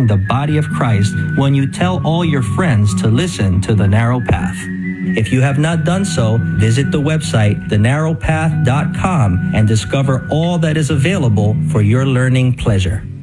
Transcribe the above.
join the body of Christ when you tell all your friends to listen to The Narrow Path. If you have not done so, visit the website, thenarrowpath.com, and discover all that is available for your learning pleasure.